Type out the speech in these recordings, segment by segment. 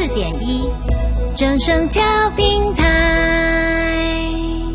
94.1正声调频台。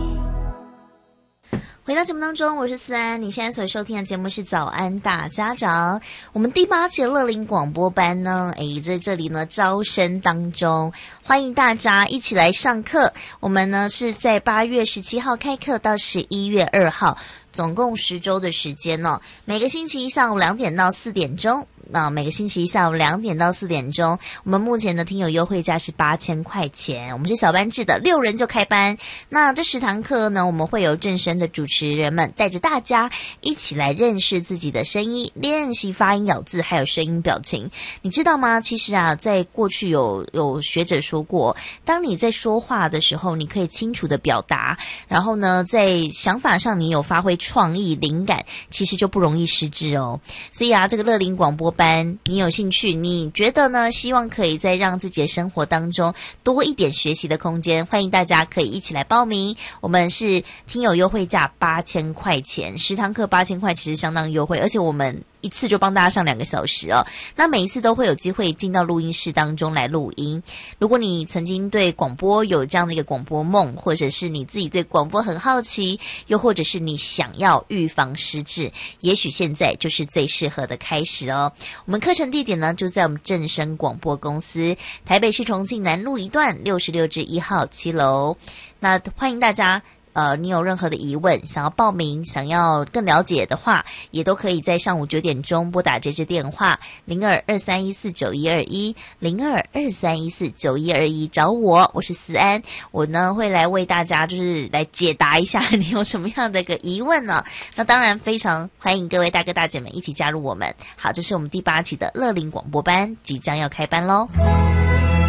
回到节目当中，我是思安。你现在所收听的节目是早安大家长。我们第8期乐龄广播班呢，在这里呢招生当中，欢迎大家一起来上课。我们呢是在8月17号开课到11月2号，总共10周的时间哦。每个星期一上午2点到4点钟。每个星期一下午2点到4点钟，我们目前的听友优惠价是8000块钱，我们是小班制的，6人就开班。那这10堂课呢，我们会有正声的主持人们带着大家一起来认识自己的声音，练习发音咬字还有声音表情。你知道吗？其实啊，在过去有学者说过，当你在说话的时候，你可以清楚的表达，然后呢在想法上你有发挥创意灵感，其实就不容易失智哦。所以啊，这个乐龄广播班你有兴趣，你觉得呢？希望可以再让自己的生活当中多一点学习的空间，欢迎大家可以一起来报名。我们是听友优惠价8000块钱，10堂课8000块，其实相当优惠，而且我们一次就帮大家上2个小时哦。那每一次都会有机会进到录音室当中来录音。如果你曾经对广播有这样的一个广播梦，或者是你自己对广播很好奇，又或者是你想要预防失智，也许现在就是最适合的开始哦。我们课程地点呢就在我们正声广播公司，台北市重庆南路1段66-1号7楼。那欢迎大家你有任何的疑问，想要报名，想要更了解的话，也都可以在上午9点钟拨打这支电话0223149121 0223149121找我是思安。我呢会来为大家就是来解答一下你有什么样的一个疑问呢？那当然非常欢迎各位大哥大姐们一起加入我们。好，这是我们第8期的乐龄广播班即将要开班咯。